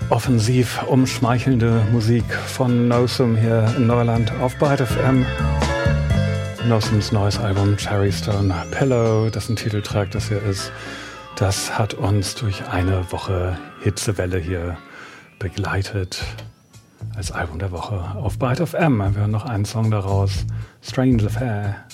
offensiv umschmeichelnde Musik von Nosum hier in Neuland auf Byte FM. Nosums neues Album Cherry Stone Pillow, dessen Titeltrack das hier ist, das hat uns durch eine Woche Hitzewelle hier begleitet. Als Album der Woche auf Byte FM. Wir hören noch einen Song daraus, Strange Affair.